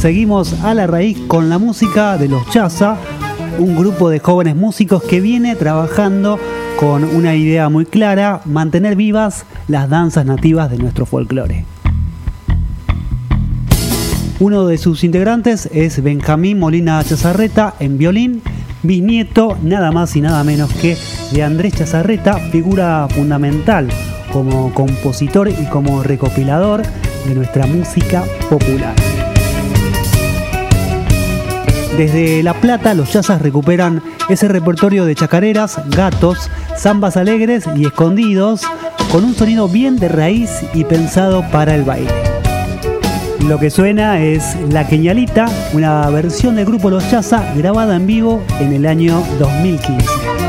seguimos a la raíz con la música de los Chaza, un grupo de jóvenes músicos que viene trabajando con una idea muy clara: mantener vivas las danzas nativas de nuestro folclore. Uno de sus integrantes es Benjamín Molina Chazarreta en violín, bisnieto nada más y nada menos que de Andrés Chazarreta, figura fundamental como compositor y como recopilador de nuestra música popular. Desde La Plata, los Chazas recuperan ese repertorio de chacareras, gatos, zambas alegres y escondidos, con un sonido bien de raíz y pensado para el baile. Lo que suena es La Queñalita, una versión del grupo Los Chaza grabada en vivo en el año 2015.